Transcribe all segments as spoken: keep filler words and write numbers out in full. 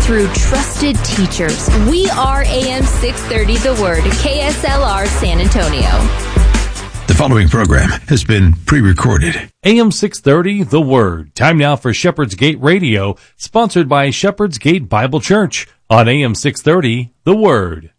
through trusted teachers. We are A M six thirty The Word, K S L R San Antonio. The following program has been pre-recorded. A M six thirty The Word. Time now for Shepherd's Gate Radio, sponsored by Shepherd's Gate Bible Church on A M six thirty The Word.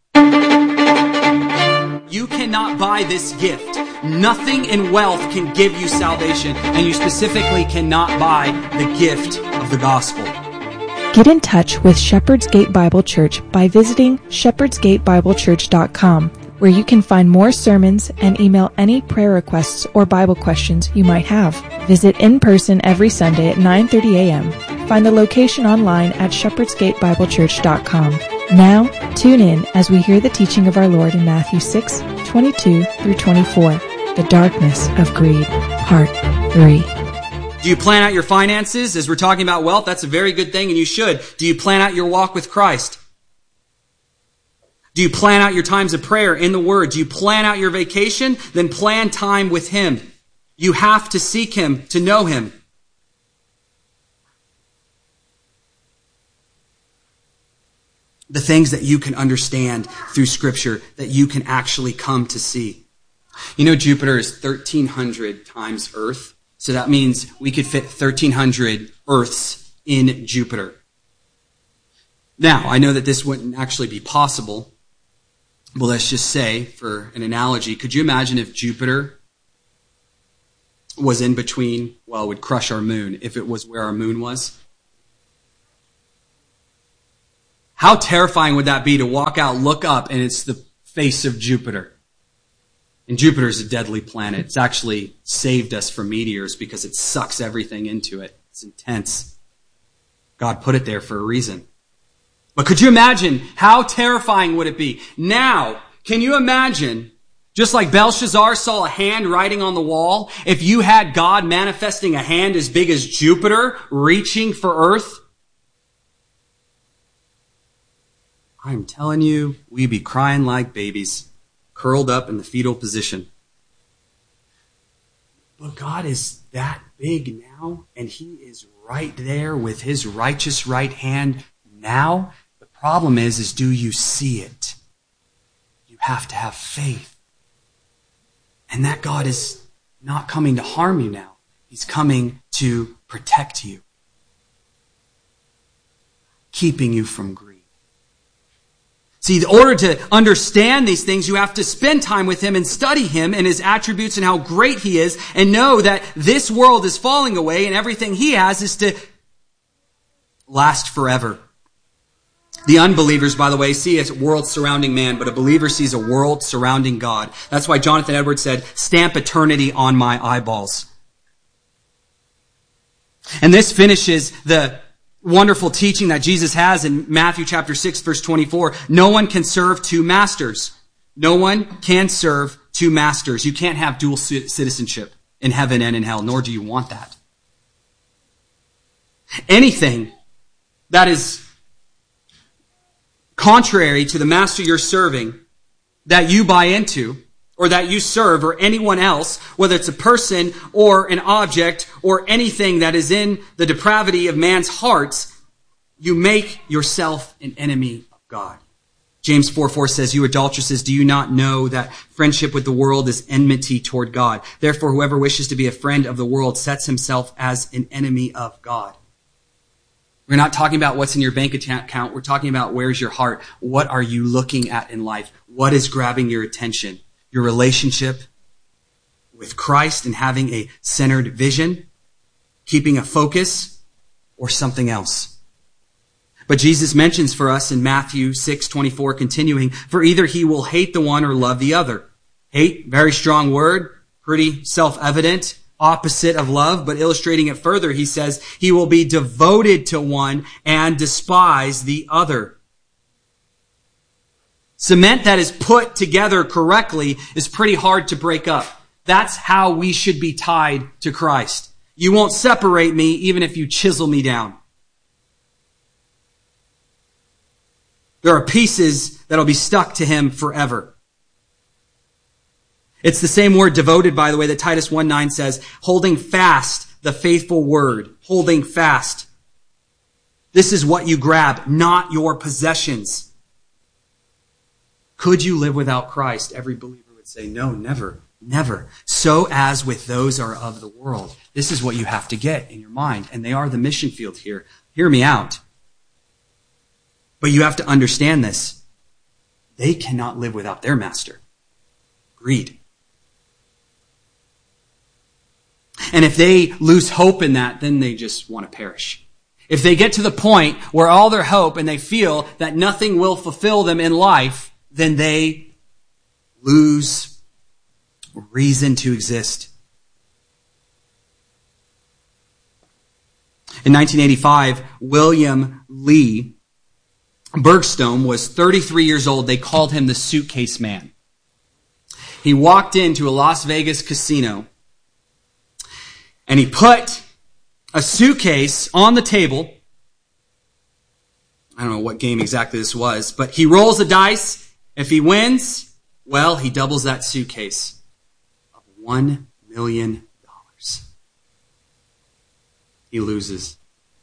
You cannot buy this gift. Nothing in wealth can give you salvation, and you specifically cannot buy the gift of the gospel. Get in touch with Shepherd's Gate Bible Church by visiting shepherds gate bible church dot com, where you can find more sermons and email any prayer requests or Bible questions you might have. Visit in person every Sunday at nine thirty a.m. Find the location online at shepherds gate bible church dot com. Now, tune in as we hear the teaching of our Lord in Matthew six, twenty-two through twenty-four, The Darkness of Greed, Part three. Do you plan out your finances? As we're talking about wealth, that's a very good thing, and you should. Do you plan out your walk with Christ? Do you plan out your times of prayer in the Word? Do you plan out your vacation? Then plan time with Him. You have to seek Him to know Him. The things that you can understand through Scripture, that you can actually come to see. You know, Jupiter is thirteen hundred times Earth. So that means we could fit thirteen hundred Earths in Jupiter. Now, I know that this wouldn't actually be possible. But let's just say, for an analogy, could you imagine if Jupiter was in between, well, would crush our moon, if it was where our moon was? How terrifying would that be to walk out, look up, and it's the face of Jupiter? And Jupiter is a deadly planet. It's actually saved us from meteors because it sucks everything into it. It's intense. God put it there for a reason. But could you imagine how terrifying would it be? Now, can you imagine, just like Belshazzar saw a hand writing on the wall, if you had God manifesting a hand as big as Jupiter reaching for Earth? I'm telling you, we'd be crying like babies, curled up in the fetal position. But God is that big now, and He is right there with His righteous right hand now. The problem is, is do you see it? You have to have faith. And that God is not coming to harm you now. He's coming to protect you, keeping you from greed. See, in order to understand these things, you have to spend time with Him and study Him and His attributes and how great He is, and know that this world is falling away and everything He has is to last forever. The unbelievers, by the way, see a world surrounding man, but a believer sees a world surrounding God. That's why Jonathan Edwards said, "Stamp eternity on my eyeballs." And this finishes the wonderful teaching that Jesus has in Matthew chapter six, verse twenty-four. No one can serve two masters. No one can serve two masters. You can't have dual citizenship in heaven and in hell, nor do you want that. Anything that is contrary to the master you're serving, that you buy into, or that you serve, or anyone else, whether it's a person or an object or anything that is in the depravity of man's hearts, you make yourself an enemy of God. James four four says, "You adulteresses, do you not know that friendship with the world is enmity toward God? Therefore, whoever wishes to be a friend of the world sets himself as an enemy of God." We're not talking about what's in your bank account. We're talking about where's your heart. What are you looking at in life? What is grabbing your attention? Your relationship with Christ and having a centered vision, keeping a focus, or something else? But Jesus mentions for us in Matthew six twenty-four, continuing, "For either he will hate the one or love the other." Hate, very strong word, pretty self-evident, opposite of love, but illustrating it further, he says, he will be devoted to one and despise the other. Cement that is put together correctly is pretty hard to break up. That's how we should be tied to Christ. You won't separate me even if you chisel me down. There are pieces that'll be stuck to Him forever. It's the same word devoted, by the way, that Titus one nine says, holding fast the faithful word, holding fast. This is what you grab, not your possessions. Could you live without Christ? Every believer would say, no, never, never. So as with those who are of the world. This is what you have to get in your mind. And they are the mission field here. Hear me out. But you have to understand this. They cannot live without their master. Greed. And if they lose hope in that, then they just want to perish. If they get to the point where all their hope and they feel that nothing will fulfill them in life, then they lose reason to exist. In nineteen eighty-five, William Lee Bergstrom was thirty-three years old. They called him the suitcase man. He walked into a Las Vegas casino and he put a suitcase on the table. I don't know what game exactly this was, but he rolls the dice. If he wins, well, he doubles that suitcase of one million dollars. He loses.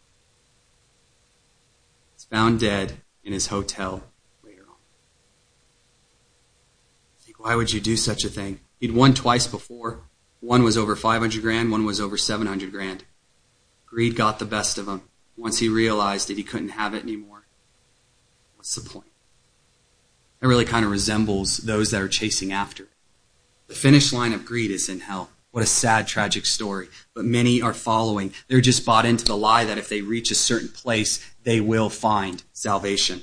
He's found dead in his hotel later on. I think, why would you do such a thing? He'd won twice before. One was over five hundred grand, one was over seven hundred grand. Greed got the best of him. Once he realized that he couldn't have it anymore, what's the point? It really kind of resembles those that are chasing after it. The finish line of greed is in hell. What a sad, tragic story. But many are following. They're just bought into the lie that if they reach a certain place, they will find salvation.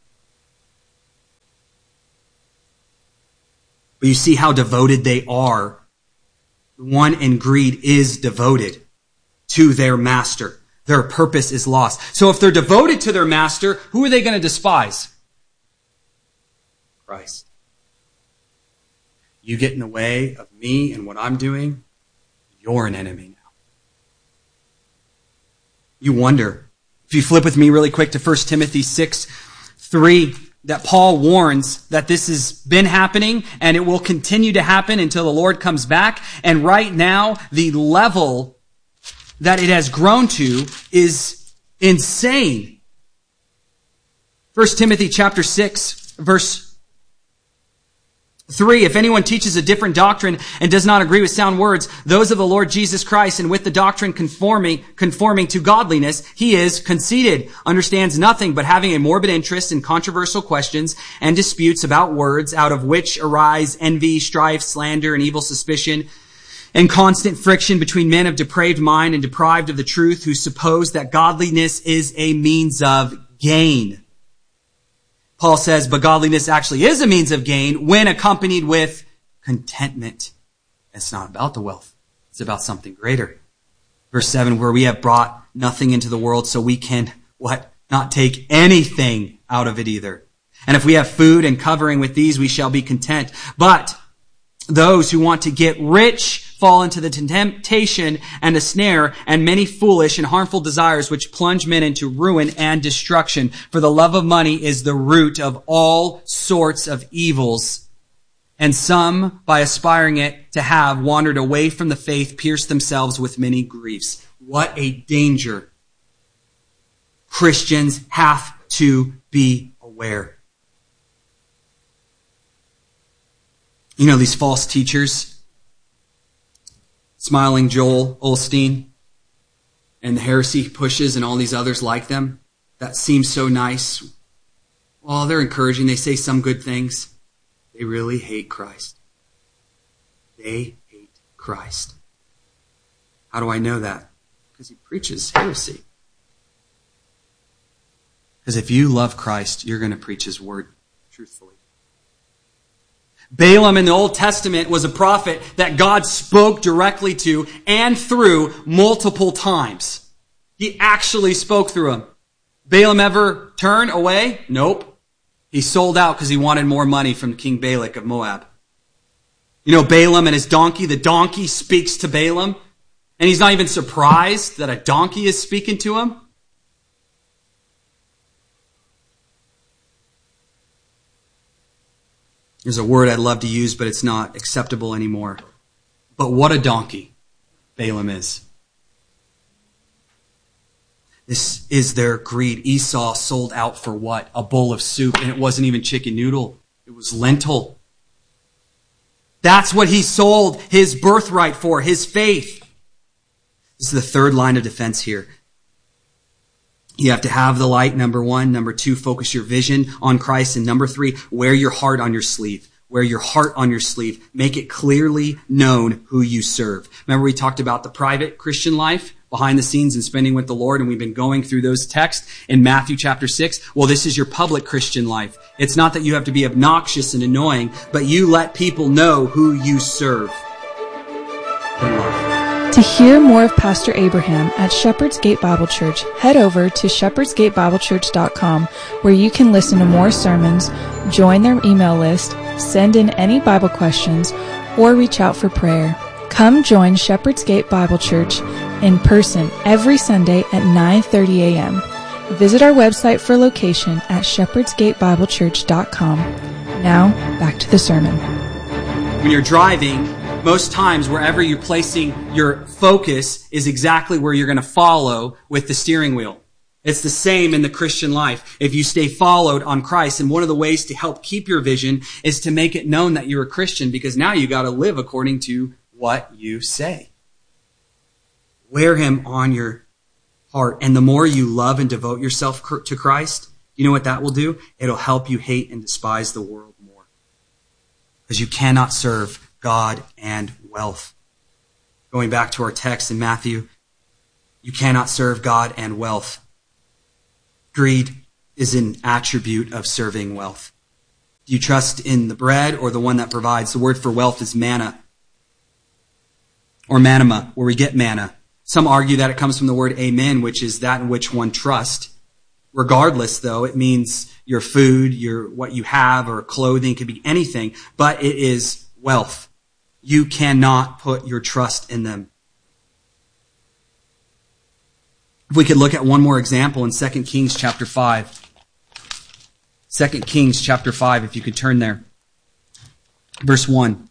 But you see how devoted they are. The one in greed is devoted to their master. Their purpose is lost. So if they're devoted to their master, who are they going to despise? Christ. You get in the way of me and what I'm doing, you're an enemy now. You wonder. If you flip with me really quick to First Timothy six three, that Paul warns that this has been happening and it will continue to happen until the Lord comes back. And right now, the level that it has grown to is insane. First Timothy chapter six, verse three, if anyone teaches a different doctrine and does not agree with sound words, those of the Lord Jesus Christ, and with the doctrine conforming, conforming to godliness, he is conceited, understands nothing, but having a morbid interest in controversial questions and disputes about words, out of which arise envy, strife, slander, and evil suspicion, and constant friction between men of depraved mind and deprived of the truth, who suppose that godliness is a means of gain. Paul says, but godliness actually is a means of gain when accompanied with contentment. It's not about the wealth. It's about something greater. Verse seven, where we have brought nothing into the world, so we can, what? Not take anything out of it either. And if we have food and covering with these, we shall be content. But those who want to get rich fall into the temptation and the snare and many foolish and harmful desires which plunge men into ruin and destruction. For the love of money is the root of all sorts of evils. And some, by aspiring it to have, wandered away from the faith, pierced themselves with many griefs. What a danger. Christians have to be aware. You know, these false teachers, Smiling Joel Osteen and the heresy pushes and all these others like them, that seems so nice. Well, they're encouraging. They say some good things. They really hate Christ. They hate Christ. How do I know that? Because he preaches heresy. Because if you love Christ, you're going to preach his word truthfully. Balaam in the Old Testament was a prophet that God spoke directly to and through multiple times. He actually spoke through him. Balaam ever turn away? Nope. He sold out because he wanted more money from King Balak of Moab. You know, Balaam and his donkey, the donkey speaks to Balaam, and he's not even surprised that a donkey is speaking to him. There's a word I'd love to use, but it's not acceptable anymore. But what a donkey Balaam is. This is their greed. Esau sold out for what? A bowl of soup, and it wasn't even chicken noodle. It was lentil. That's what he sold his birthright for, his faith. This is the third line of defense here. You have to have the light, number one. Number two, focus your vision on Christ. And number three, wear your heart on your sleeve. Wear your heart on your sleeve. Make it clearly known who you serve. Remember we talked about the private Christian life, behind the scenes and spending with the Lord, and we've been going through those texts in Matthew chapter six. Well, this is your public Christian life. It's not that you have to be obnoxious and annoying, but you let people know who you serve. To hear more of Pastor Abraham at Shepherd's Gate Bible Church, head over to shepherds gate bible church dot com, where you can listen to more sermons, join their email list, send in any Bible questions, or reach out for prayer. Come join Shepherd's Gate Bible Church in person every Sunday at nine thirty a.m. Visit our website for location at shepherds gate bible church dot com. Now, back to the sermon. When you're driving, most times wherever you're placing your focus is exactly where you're going to follow with the steering wheel. It's the same in the Christian life. If you stay followed on Christ, and one of the ways to help keep your vision is to make it known that you're a Christian, because now you got to live according to what you say. Wear him on your heart. And the more you love and devote yourself to Christ, you know what that will do? It'll help you hate and despise the world more. Because you cannot serve God and wealth. Going back to our text in Matthew, you cannot serve God and wealth. Greed is an attribute of serving wealth. Do you trust in the bread or the one that provides? The word for wealth is manna, or manama, where we get manna. Some argue that it comes from the word amen, which is that in which one trusts. Regardless, though, it means your food, your what you have, or clothing. It could be anything, but it is wealth. You cannot put your trust in them. If we could look at one more example in Second Kings chapter five. Second Kings chapter five, if you could turn there. Verse one.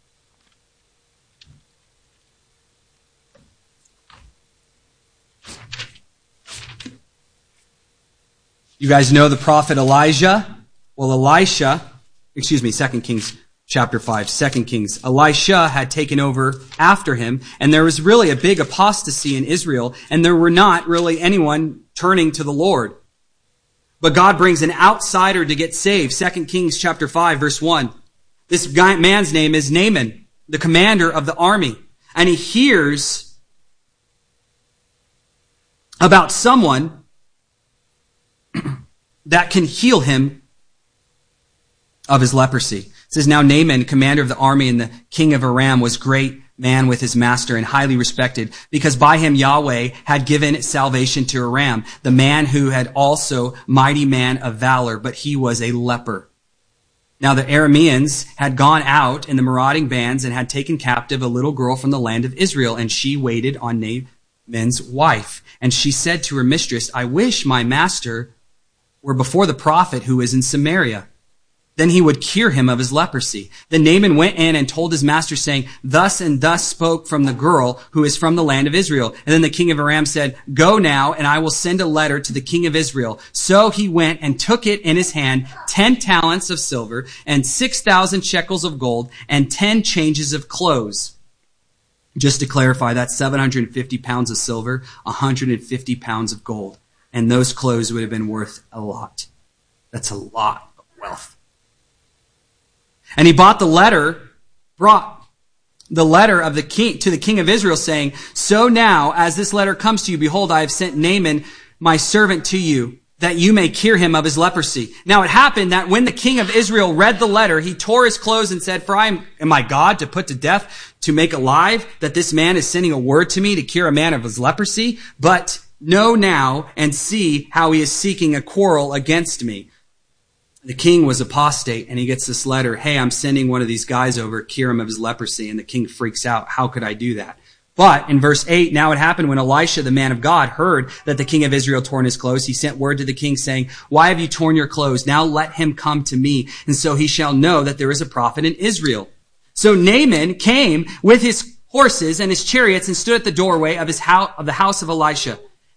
You guys know the prophet Elijah? Well, Elisha, excuse me, Second Kings chapter five, Second Kings. Elisha had taken over after him, and there was really a big apostasy in Israel, and there were not really anyone turning to the Lord. But God brings an outsider to get saved. Second Kings chapter five, verse one. This guy, man's name is Naaman, the commander of the army. And he hears about someone that can heal him of his leprosy. It says, now Naaman, commander of the army and the king of Aram, was great man with his master and highly respected, because by him Yahweh had given salvation to Aram, the man who had also mighty man of valor, but he was a leper. Now the Arameans had gone out in the marauding bands and had taken captive a little girl from the land of Israel, and she waited on Naaman's wife. And she said to her mistress, I wish my master were before the prophet who is in Samaria. Then he would cure him of his leprosy. Then Naaman went in and told his master, saying, thus and thus spoke from the girl who is from the land of Israel. And then the king of Aram said, go now, and I will send a letter to the king of Israel. So he went and took it in his hand, ten talents of silver, and six thousand shekels of gold, and ten changes of clothes. Just to clarify, that's seven hundred fifty pounds of silver, one hundred fifty pounds of gold. And those clothes would have been worth a lot. That's a lot of wealth. And he bought the letter, brought the letter of the king to the king of Israel, saying, so now, as this letter comes to you, behold, I have sent Naaman, my servant, to you, that you may cure him of his leprosy. Now it happened that when the king of Israel read the letter, he tore his clothes and said, for I am, am I God to put to death, to make alive, that this man is sending a word to me to cure a man of his leprosy? But know now and see how he is seeking a quarrel against me. The king was apostate, and he gets this letter, hey, I'm sending one of these guys over, cure him of his leprosy. And the king freaks out. How could I do that? But in verse eight, now it happened when Elisha, the man of God, heard that the king of Israel torn his clothes. He sent word to the king saying, why have you torn your clothes? Now let him come to me, and so he shall know that there is a prophet in Israel. So Naaman came with his horses and his chariots and stood at the doorway of his house, of the house of Elisha.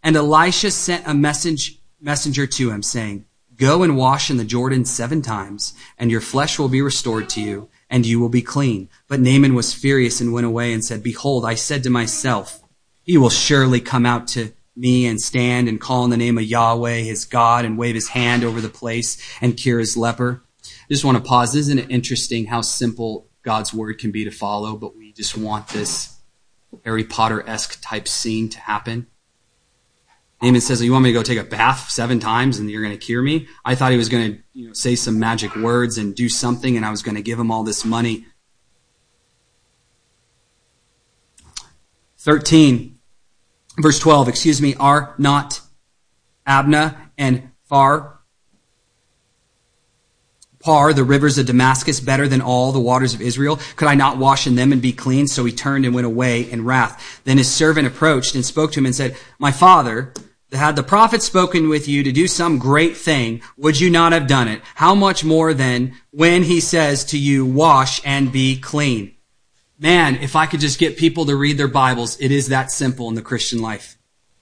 And Elisha sent a message, messenger to him, saying, go and wash in the Jordan seven times, and your flesh will be restored to you, and you will be clean. But Naaman was furious and went away and said, behold, I said to myself, he will surely come out to me and stand and call on the name of Yahweh, his God, and wave his hand over the place and cure his leper. I just want to pause. Isn't it interesting how simple God's word can be to follow, but we just want this Harry Potter-esque type scene to happen? Naaman says, you want me to go take a bath seven times and you're going to cure me? I thought he was going to you know, say some magic words and do something, and I was going to give him all this money. thirteen, verse twelve, excuse me, are not Abna and Phar, Par, the rivers of Damascus, better than all the waters of Israel? Could I not wash in them and be clean? So he turned and went away in wrath. Then his servant approached and spoke to him and said, my father, had the prophet spoken with you to do some great thing, would you not have done it? How much more then when he says to you, wash and be clean? Man, if I could just get people to read their Bibles, it is that simple in the Christian life.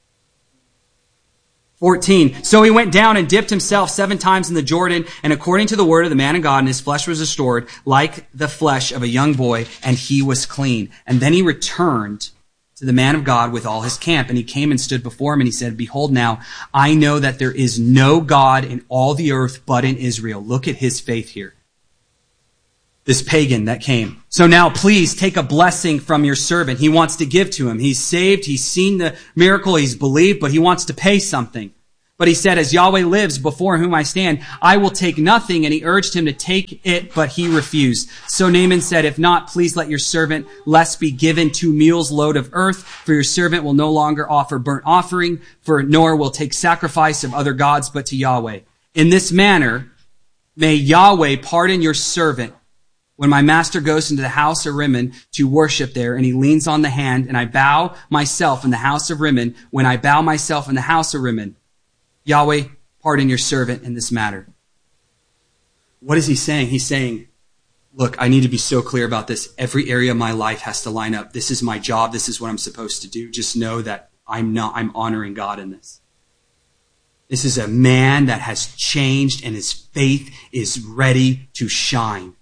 fourteen, so he went down and dipped himself seven times in the Jordan, and according to the word of the man of God, and his flesh was restored like the flesh of a young boy, and he was clean. And then he returned to the man of God with all his camp, and he came and stood before him, and he said, behold, now I know that there is no God in all the earth but in Israel. Look at his faith here. This pagan that came. So now please take a blessing from your servant. He wants to give to him. He's saved. He's seen the miracle. He's believed, but he wants to pay something. But he said, as Yahweh lives before whom I stand, I will take nothing. And he urged him to take it, but he refused. So Naaman said, if not, please let your servant less be given two mules load of earth, for your servant will no longer offer burnt offering, for nor will take sacrifice of other gods, but to Yahweh. In this manner, may Yahweh pardon your servant when my master goes into the house of Rimmon to worship there, and he leans on the hand, and I bow myself in the house of Rimmon, when I bow myself in the house of Rimmon, Yahweh, pardon your servant in this matter. What is he saying? He's saying, look, I need to be so clear about this. Every area of my life has to line up. This is my job. This is what I'm supposed to do. Just know that I'm not, I'm honoring God in this. This is a man that has changed, and his faith is ready to shine.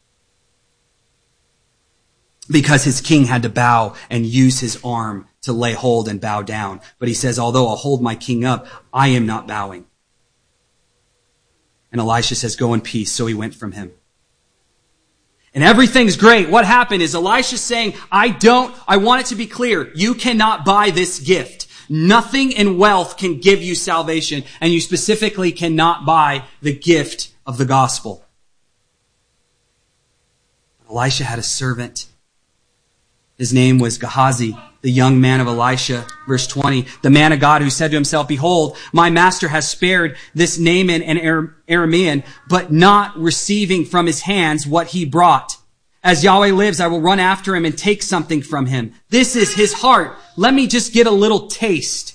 Because his king had to bow and use his arm to lay hold and bow down. But he says, although I'll hold my king up, I am not bowing. And Elisha says, go in peace. So he went from him. And everything's great. What happened is Elisha saying, I don't, I want it to be clear. You cannot buy this gift. Nothing in wealth can give you salvation. And you specifically cannot buy the gift of the gospel. But Elisha had a servant. His name was Gehazi, the young man of Elisha. Verse twenty, the man of God who said to himself, behold, my master has spared this Naaman and Aramean, but not receiving from his hands what he brought. As Yahweh lives, I will run after him and take something from him. This is his heart. Let me just get a little taste.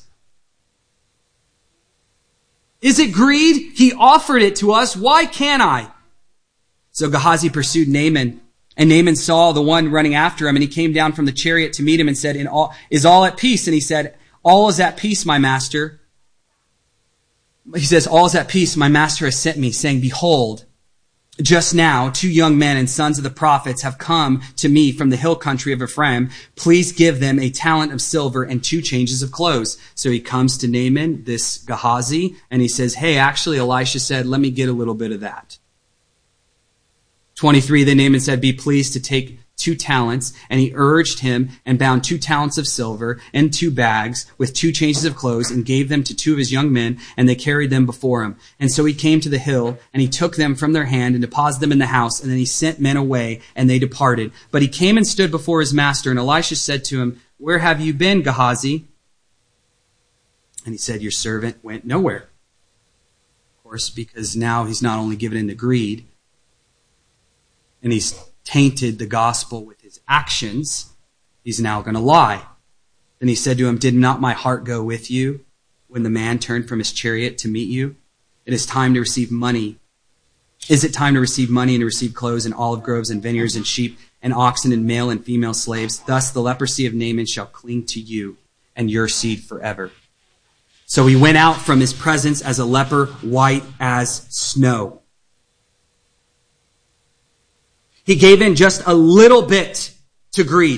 Is it greed? He offered it to us. Why can't I? So Gehazi pursued Naaman. And Naaman saw the one running after him, and he came down from the chariot to meet him and said, "In all, is all at peace?" And he said, "All is at peace, my master." He says, "All is at peace, my master has sent me, saying, behold, just now two young men and sons of the prophets have come to me from the hill country of Ephraim. Please give them a talent of silver and two changes of clothes." So he comes to Naaman, this Gehazi, and he says, "Hey, actually, Elisha said, let me get a little bit of that." twenty-three, then Naaman said, "Be pleased to take two talents." And he urged him and bound two talents of silver and two bags with two changes of clothes and gave them to two of his young men, and they carried them before him. And so he came to the hill, and he took them from their hand and deposited them in the house, and then he sent men away, and they departed. But he came and stood before his master, and Elisha said to him, "Where have you been, Gehazi?" And he said, "Your servant went nowhere." Of course, because now he's not only given into greed, and he's tainted the gospel with his actions, he's now going to lie. Then he said to him, "Did not my heart go with you when the man turned from his chariot to meet you? It is time to receive money. Is it time to receive money and to receive clothes and olive groves and vineyards and sheep and oxen and male and female slaves? Thus the leprosy of Naaman shall cling to you and your seed forever." So he went out from his presence as a leper, white as snow. He gave in just a little bit to greed.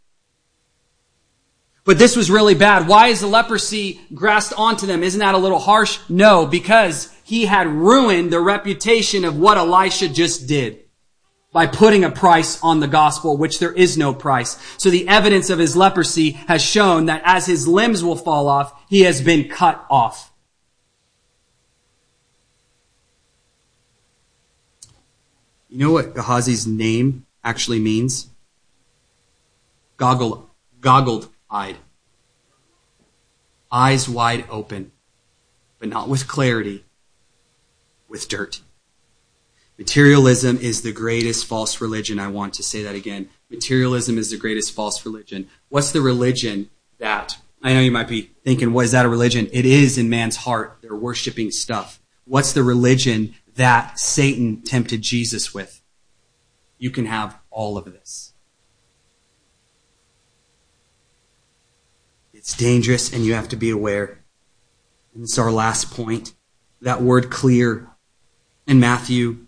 But this was really bad. Why is the leprosy grasped onto them? Isn't that a little harsh? No, because he had ruined the reputation of what Elisha just did by putting a price on the gospel, which there is no price. So the evidence of his leprosy has shown that as his limbs will fall off, he has been cut off. You know what Gehazi's name actually means? Goggle, goggled-eyed. Eyes wide open, but not with clarity, with dirt. Materialism is the greatest false religion. I want to say that again. Materialism is the greatest false religion. What's the religion that, I know you might be thinking, what is that a religion? It is in man's heart. They're worshiping stuff. What's the religion that Satan tempted Jesus with? You can have all of this. It's dangerous and you have to be aware. And this is our last point. That word clear in Matthew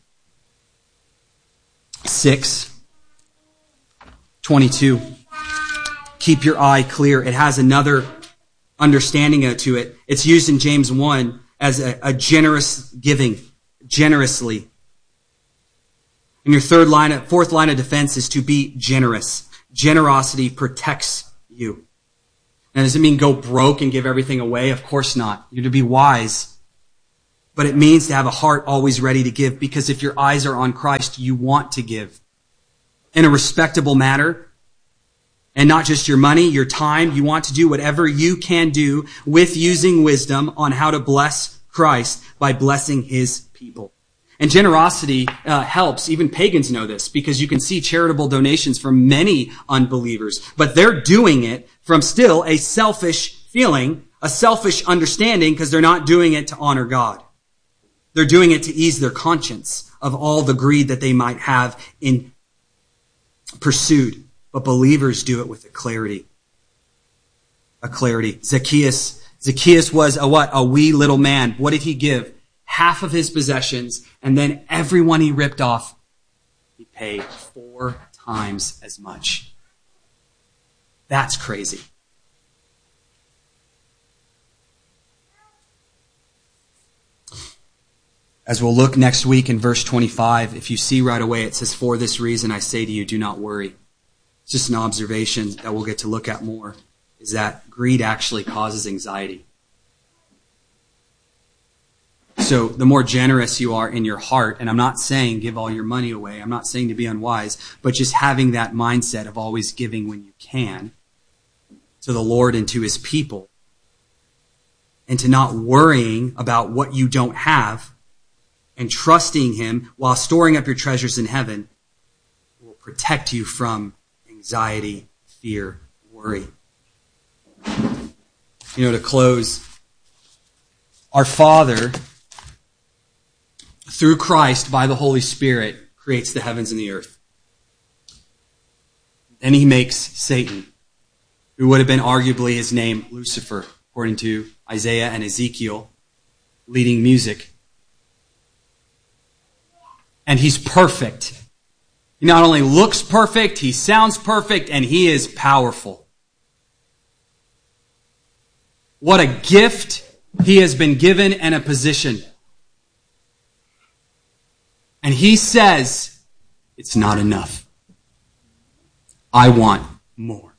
six twenty-two. Keep your eye clear. It has another understanding to it. It's used in James one as a, a generous giving, generously. And your third line, fourth line of defense is to be generous. Generosity protects you. Now, does it mean go broke and give everything away? Of course not. You're to be wise. But it means to have a heart always ready to give, because if your eyes are on Christ, you want to give in a respectable manner. And not just your money, your time. You want to do whatever you can do with using wisdom on how to bless Christ by blessing his people. And generosity uh, helps. Even pagans know this, because you can see charitable donations from many unbelievers. But they're doing it from still a selfish feeling, a selfish understanding, because they're not doing it to honor God. They're doing it to ease their conscience of all the greed that they might have in pursued. But believers do it with a clarity. A clarity. Zacchaeus, Zacchaeus was a what? A wee little man. What did he give? Half of his possessions, and then everyone he ripped off, he paid four times as much. That's crazy. As we'll look next week in verse twenty-five, if you see right away, it says, "For this reason I say to you, do not worry." It's just an observation that we'll get to look at more, is that greed actually causes anxiety. So the more generous you are in your heart, and I'm not saying give all your money away, I'm not saying to be unwise, but just having that mindset of always giving when you can to the Lord and to his people, and to not worrying about what you don't have, and trusting him while storing up your treasures in heaven will protect you from anxiety, fear, worry. You know, to close, our Father, through Christ, by the Holy Spirit, creates the heavens and the earth. Then he makes Satan, who would have been arguably his name, Lucifer, according to Isaiah and Ezekiel, leading music. And he's perfect. He not only looks perfect, he sounds perfect, and he is powerful. What a gift he has been given, and a position. And he says, it's not enough. I want more.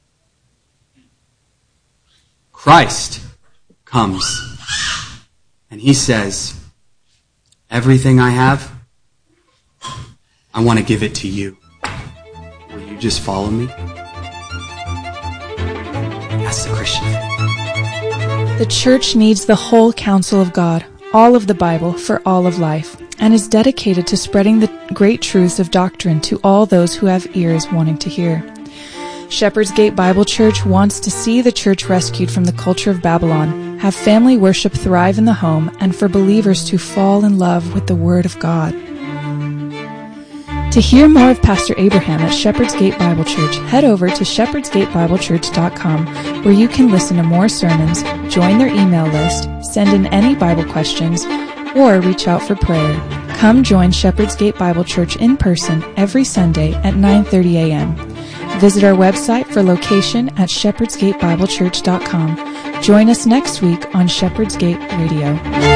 Christ comes and he says, everything I have, I want to give it to you. Will you just follow me? That's the Christian faith. The church needs the whole counsel of God, all of the Bible for all of life, and is dedicated to spreading the great truths of doctrine to all those who have ears wanting to hear. Shepherd's Gate Bible Church wants to see the church rescued from the culture of Babylon, have family worship thrive in the home, and for believers to fall in love with the Word of God. To hear more of Pastor Abraham at Shepherd's Gate Bible Church, head over to shepherds gate bible church dot com, where you can listen to more sermons, join their email list, send in any Bible questions, or reach out for prayer. Come join Shepherd's Gate Bible Church in person every Sunday at nine thirty a.m. Visit our website for location at shepherds gate bible church dot com. Join us next week on Shepherd's Gate Radio.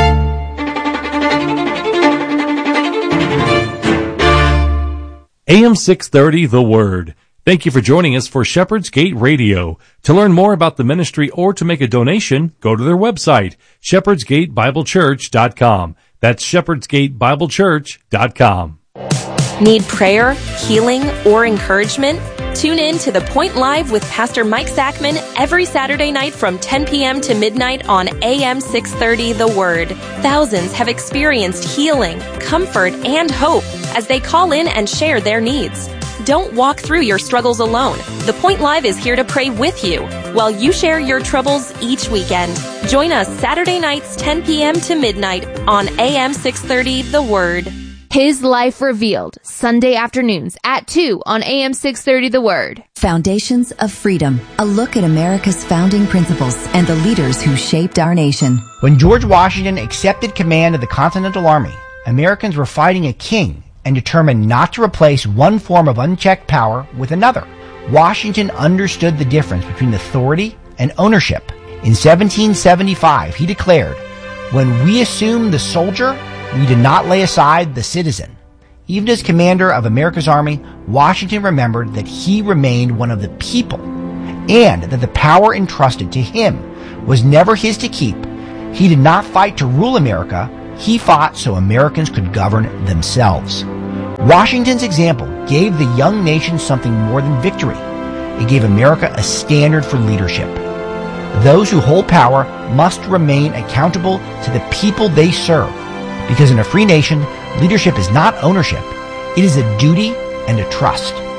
A M six thirty, The Word. Thank you for joining us for Shepherd's Gate Radio. To learn more about the ministry or to make a donation, go to their website, shepherds gate bible church dot com. That's shepherds gate bible church dot com. Need prayer, healing, or encouragement? Tune in to The Point Live with Pastor Mike Zachman every Saturday night from ten p.m. to midnight on A M six thirty The Word. Thousands have experienced healing, comfort, and hope as they call in and share their needs. Don't walk through your struggles alone. The Point Live is here to pray with you while you share your troubles each weekend. Join us Saturday nights ten p.m. to midnight on A M six thirty The Word. His Life Revealed, Sunday afternoons at two on A M six thirty The Word. Foundations of Freedom, a look at America's founding principles and the leaders who shaped our nation. When George Washington accepted command of the Continental Army, Americans were fighting a king and determined not to replace one form of unchecked power with another. Washington understood the difference between authority and ownership. In seventeen seventy-five, he declared, "When we assume the soldier, we did not lay aside the citizen." Even as commander of America's army, Washington remembered that he remained one of the people and that the power entrusted to him was never his to keep. He did not fight to rule America. He fought so Americans could govern themselves. Washington's example gave the young nation something more than victory. It gave America a standard for leadership. Those who hold power must remain accountable to the people they serve. Because in a free nation, leadership is not ownership. It is a duty and a trust.